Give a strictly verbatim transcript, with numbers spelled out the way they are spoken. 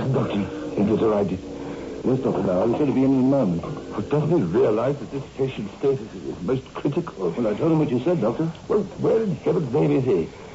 Doctor, he just arrived. Yes, Doctor, now, I'm sure to be in a moment. But doesn't he realize that this patient's status is most critical? Well, I told him what you said, Doctor. Well, where in heaven's name is he?